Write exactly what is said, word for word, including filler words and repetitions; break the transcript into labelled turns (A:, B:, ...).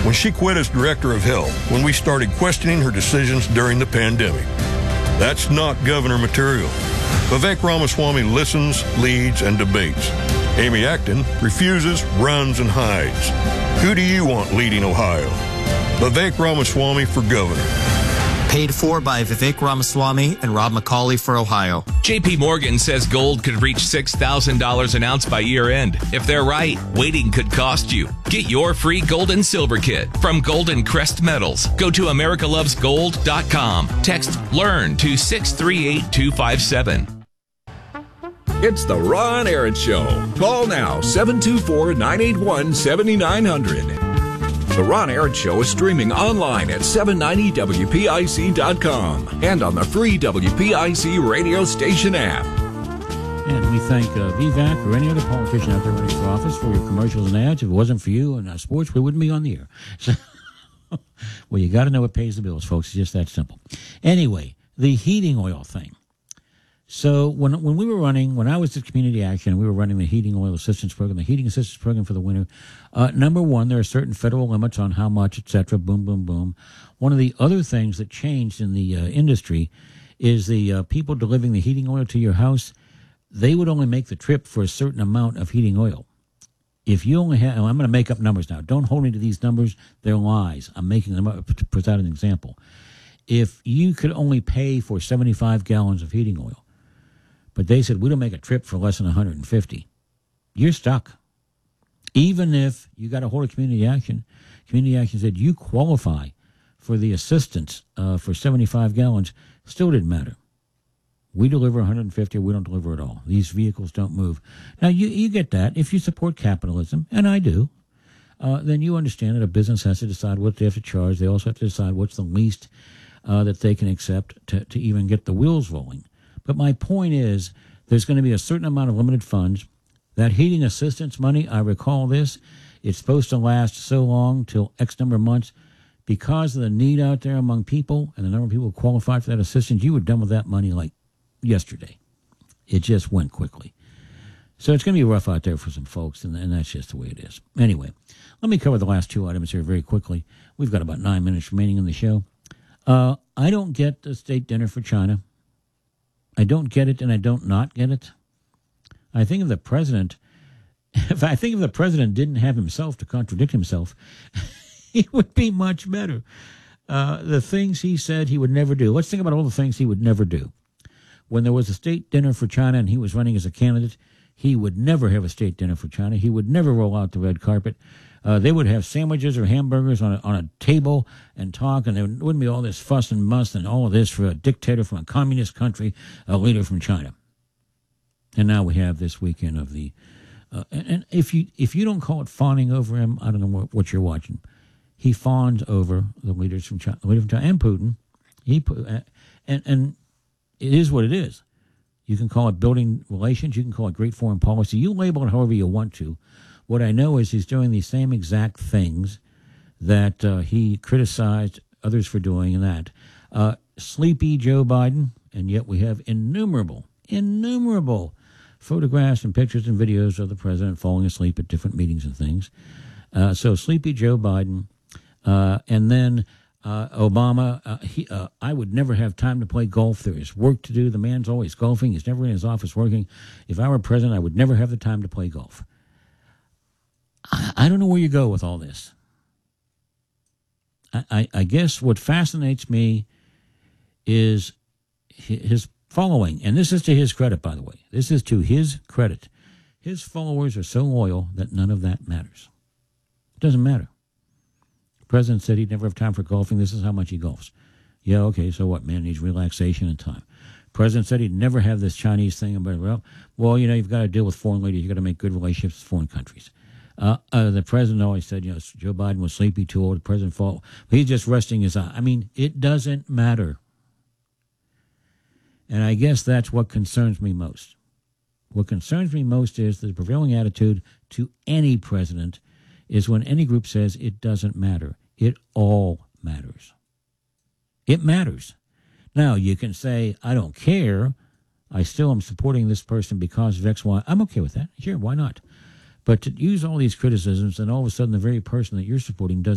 A: when she quit as director of health when we started questioning her decisions during the pandemic. That's not governor material. Vivek Ramaswamy listens, leads, and debates. Amy Acton refuses, runs, and hides. Who do you want leading Ohio? Vivek Ramaswamy for governor.
B: Paid for by Vivek Ramaswamy and Rob McCauley for Ohio.
C: J P Morgan says gold could reach six thousand dollars an ounce by year end. If they're right, waiting could cost you. Get your free gold and silver kit from Golden Crest Metals. Go to america loves gold dot com. Text LEARN to six three eight two five seven.
D: It's the Ron Aaron Show. Call now, seven two four, nine eight one, seven nine zero zero. The Ron Aaron Show is streaming online at seven ninety W P I C dot com and on the free W P I C radio station app.
E: And we thank uh, V VAC or any other politician out there running for office for your commercials and ads. If it wasn't for you and uh, sports, we wouldn't be on the air. So, well, you got to know what pays the bills, folks. It's just that simple. Anyway, the heating oil thing. So when when we were running, when I was at Community Action, we were running the heating oil assistance program, the heating assistance program for the winter. Uh, number one, there are certain federal limits on how much, et cetera, boom, boom, boom. One of the other things that changed in the uh, industry is the uh, people delivering the heating oil to your house, they would only make the trip for a certain amount of heating oil. If you only have, I'm going to make up numbers now. Don't hold me to these numbers. They're lies. I'm making them up to present an example. If you could only pay for seventy-five gallons of heating oil, but they said, we don't make a trip for less than one hundred fifty. You're stuck. Even if you got a hold of Community Action, Community Action said you qualify for the assistance uh, for seventy-five gallons, still didn't matter. We deliver one hundred fifty or we don't deliver at all. These vehicles don't move. Now, you, you get that. If you support capitalism, and I do, uh, then you understand that a business has to decide what they have to charge. They also have to decide what's the least uh, that they can accept to, to even get the wheels rolling. But my point is, there's going to be a certain amount of limited funds. That heating assistance money, I recall this, it's supposed to last so long, till X number of months. Because of the need out there among people and the number of people who qualified for that assistance, you were done with that money like yesterday. It just went quickly. So it's going to be rough out there for some folks, and, and that's just the way it is. Anyway, let me cover the last two items here very quickly. We've got about nine minutes remaining in the show. Uh, I don't get the state dinner for China. I don't get it, and I don't not get it. I think if the president, if I think if the president didn't have himself to contradict himself, he would be much better. Uh, the things he said he would never do. Let's think about all the things he would never do. When there was a state dinner for China and he was running as a candidate, he would never have a state dinner for China. He would never roll out the red carpet. Uh, they would have sandwiches or hamburgers on a, on a table and talk, and there wouldn't be all this fuss and muss and all of this for a dictator from a communist country, a leader from China. And now we have this weekend of the, uh, and, and if you if you don't call it fawning over him, I don't know what, what you're watching. He fawns over the leaders from China, the leader from China and Putin. He uh, and and it is what it is. You can call it building relations. You can call it great foreign policy. You label it however you want to. What I know is he's doing the same exact things that uh, he criticized others for doing, and that. Uh, sleepy Joe Biden, and yet we have innumerable, innumerable photographs and pictures and videos of the president falling asleep at different meetings and things. Uh, so sleepy Joe Biden, uh, and then uh, Obama, uh, he, uh, I would never have time to play golf. There is work to do. The man's always golfing. He's never in his office working. If I were president, I would never have the time to play golf. I don't know where you go with all this. I, I, I guess what fascinates me is his following, and this is to his credit, by the way. This is to his credit. His followers are so loyal that none of that matters. It doesn't matter. The president said he'd never have time for golfing. This is how much he golfs. Yeah, okay, so what? Man needs relaxation and time. The president said he'd never have this Chinese thing. But, well, well, you know, you've got to deal with foreign leaders. You've got to make good relationships with foreign countries. Uh, uh, the president always said, you know, Joe Biden was sleepy, too old. The president fought. He's just resting his eye. I mean, it doesn't matter. And I guess that's what concerns me most. What concerns me most is the prevailing attitude to any president is when any group says it doesn't matter. It all matters. It matters. Now, you can say, I don't care. I still am supporting this person because of X, Y. I'm okay with that. Sure, why not? But to use all these criticisms and all of a sudden the very person that you're supporting does